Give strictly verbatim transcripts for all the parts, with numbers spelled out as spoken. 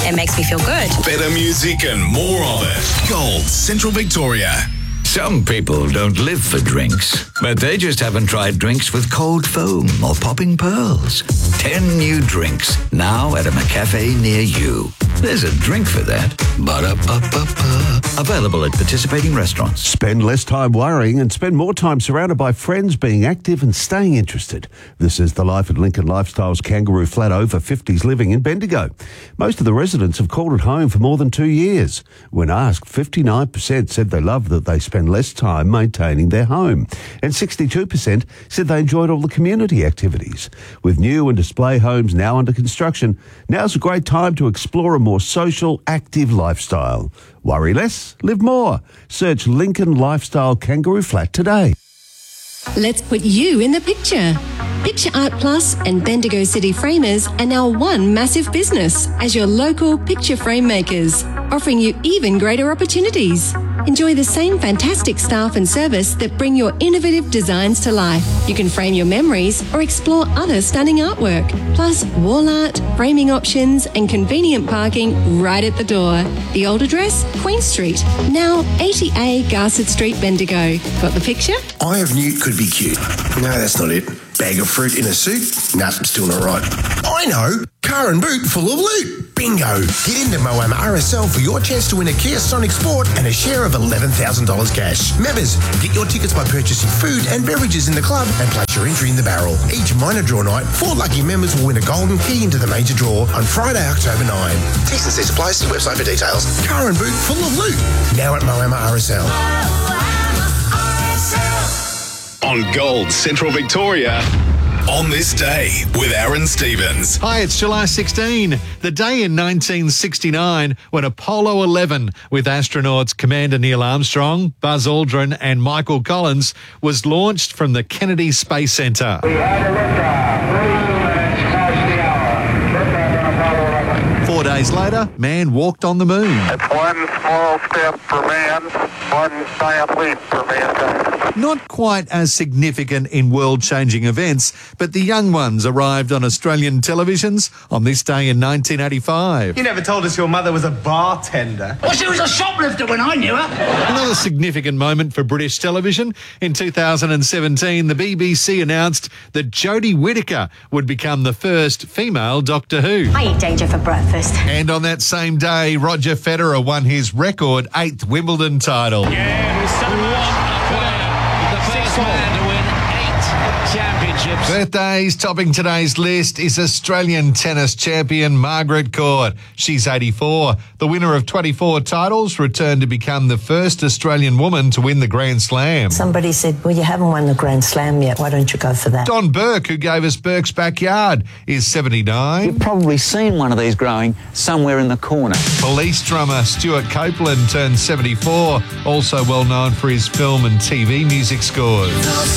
It makes me feel good. Better music and more of it. Gold Central Victoria. Some people don't live for drinks, but they just haven't tried drinks with cold foam or popping pearls. Ten new drinks, now at a McCafe near you. There's a drink for that. Ba-da-ba-ba-ba. Available at participating restaurants. Spend less time worrying and spend more time surrounded by friends, being active and staying interested. This is the life at Lincoln Lifestyle's Kangaroo Flat over fifties living in Bendigo. Most of the residents have called it home for more than two years. When asked, fifty-nine percent said they love that they spend less time maintaining their home, and sixty-two percent said they enjoyed all the community activities. With new and display homes now under construction, now's a great time to explore a more social, active lifestyle. Worry less, live more. Search Lincoln Lifestyle Kangaroo Flat today. Let's put you in the picture. Picture Art Plus and Bendigo City Framers are now one massive business as your local picture frame makers, offering you even greater opportunities. Enjoy the same fantastic staff and service that bring your innovative designs to life. You can frame your memories or explore other stunning artwork, plus wall art, framing options and convenient parking right at the door. The old address, Queen Street, now eighty A Garsett Street, Bendigo. Got the picture? Eye of Newt could be cute. No, that's not it. Bag of fruit in a suit? Nah, still not right. I know! Car and boot full of loot. Bingo! Get into Moama R S L for your chance to win a Kia Sonic Sport and a share of eleven thousand dollars cash. Members, get your tickets by purchasing food and beverages in the club and place your entry in the barrel. Each minor draw night, four lucky members will win a golden key into the major draw on Friday, October ninth. T's and C's apply. See website for details. Car and boot full of loot. Now at Moama R S L. On Gold Central Victoria. On this day with Aaron Stevens. Hi, it's July sixteenth, the day in nineteen sixty-nine when Apollo eleven with astronauts Commander Neil Armstrong, Buzz Aldrin and Michael Collins was launched from the Kennedy Space Center. We had a liftoff. Three minutes past the hour. Liftoff on Apollo eleven. Four days later, man walked on the moon. It's one small step for man, one giant leap for mankind. Not quite as significant in world-changing events, but the young ones arrived on Australian televisions on this day in nineteen eighty-five. You never told us your mother was a bartender. Well, she was a shoplifter when I knew her. Another significant moment for British television. In two thousand seventeen, the B B C announced that Jodie Whittaker would become the first female Doctor Who. I eat danger for breakfast. And on that same day, Roger Federer won his record eighth Wimbledon title. Yeah, he's still the first man to win eight championships. Birthdays topping today's list is Australian tennis champion Margaret Court. She's eighty-four. The winner of twenty-four titles returned to become the first Australian woman to win the Grand Slam. Somebody said, well, you haven't won the Grand Slam yet. Why don't you go for that? Don Burke, who gave us Burke's Backyard, is seventy-nine. You've probably seen one of these growing somewhere in the corner. Police drummer Stuart Copeland turned seventy-four, also well known for his film and T V music scores.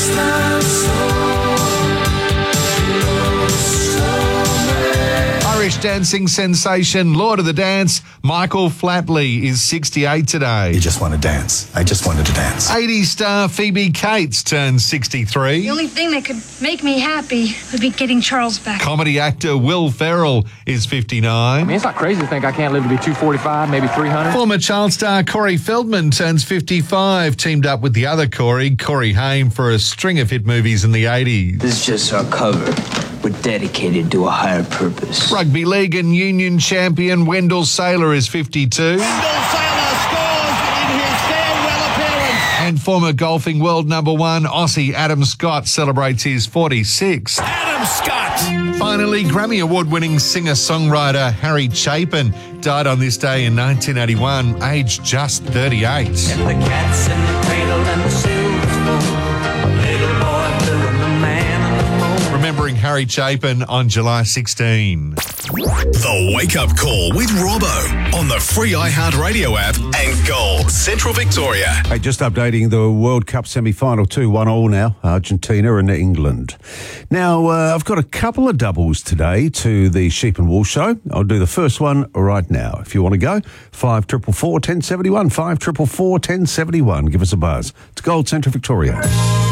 Irish dancing sensation, Lord of the Dance, Michael Flatley is sixty-eight today. You just want to dance. I just wanted to dance. eighties star Phoebe Cates turned sixty-three. The only thing that could make me happy would be getting Charles back. Comedy actor Will Ferrell is fifty-nine. I mean, it's not crazy to think I can't live to be two forty-five, maybe three hundred. Former child star Corey Feldman turns fifty-five, teamed up with the other Corey, Corey Haim, for a string of hit movies in the eighties. This is just our cover. We're dedicated to a higher purpose. Rugby league and union champion Wendell Saylor is fifty-two. Wendell Saylor scores in his farewell appearance. And former golfing world number one Aussie Adam Scott celebrates his forty-sixth. Adam Scott! Finally, Grammy Award-winning singer-songwriter Harry Chapin died on this day in nineteen eighty-one, aged just thirty-eight. And the cats in the cradle and the silver spoon, little boy blue and the man on the moon. Remembering Harry Chapin on July sixteenth. The Wake Up Call with Robbo on the free iHeartRadio app and Gold Central Victoria. Hey, just updating the World Cup semi-final, two one all now, Argentina and England. Now, uh, I've got a couple of doubles today to the Sheep and Wool Show. I'll do the first one right now. If you want to go, five four four, one oh seven one, five four four, one oh seven one. Give us a buzz. It's Gold Central Victoria.